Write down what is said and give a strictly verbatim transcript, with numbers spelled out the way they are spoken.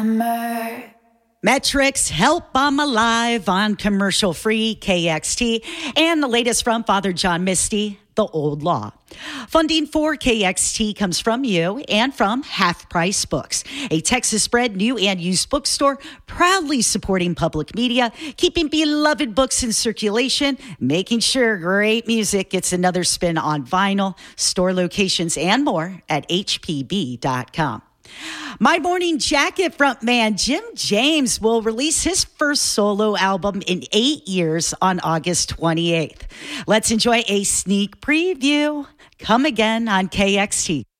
Metrics, Help I'm Alive on commercial free K X T, and the latest from Father John Misty, The Old Law. Funding for K X T comes from you and from Half Price Books, a Texas-bred new and used bookstore proudly supporting public media, keeping beloved books in circulation, making sure great music gets another spin on vinyl, store locations, and more at H P B dot com. My Morning Jacket frontman Jim James will release his first solo album in eight years on August twenty-eighth. Let's enjoy a sneak preview. Come again on K X T.